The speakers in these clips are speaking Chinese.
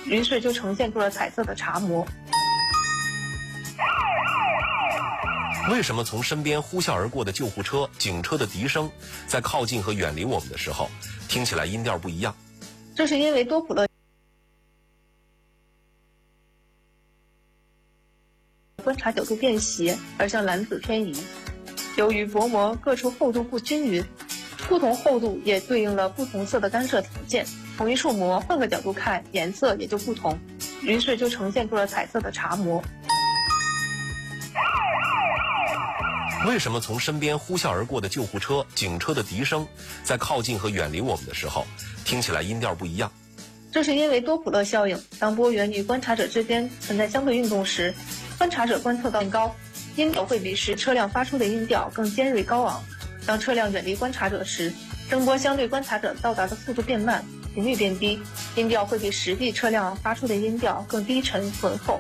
于是就呈现出了彩色的茶膜。 为什么从身边呼啸而过的救护车、警车的笛声，在靠近和远离我们的时候，听起来音调不一样？ 这是因为多普勒观察角度变斜，而向蓝紫偏移。由于薄膜各处厚度不均匀，不同厚度也对应了不同色的干涉条件，同一束膜换个角度看，颜色也就不同，于是就呈现出了彩色的茶膜。 为什么从身边呼啸而过的救护车、警车的笛声，在靠近和远离我们的时候，听起来音调不一样？ 这是因为多普勒效应，当波源与观察者之间存在相对运动时，观察者观测到更高，音调会比时车辆发出的音调更尖锐高昂。当车辆远离观察者时，声波相对观察者到达的速度变慢，频率变低，音调会比实地车辆发出的音调更低沉浑厚。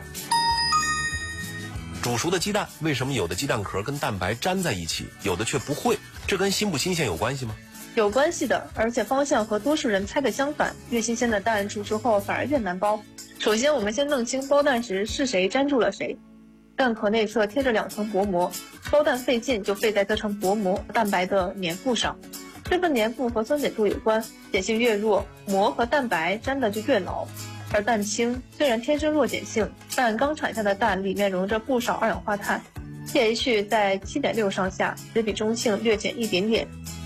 煮熟的鸡蛋，为什么有的鸡蛋壳跟蛋白粘在一起，有的却不会？这跟新不新鲜有关系吗？ 有关系的，而且方向和多数人猜的相反，越新鲜的蛋煮熟后反而越难剥。首先我们先弄清剥蛋时是谁粘住了谁。蛋壳内侧贴着2层薄膜，剥蛋费劲就费在这层薄膜蛋白的粘附上。这份粘附和酸碱度有关，碱性越弱，膜和蛋白粘的就越牢。而蛋清虽然天生弱碱性，但刚产下的蛋里面溶着不少二氧化碳，pH 在7.6上下，只比中性略减一点点。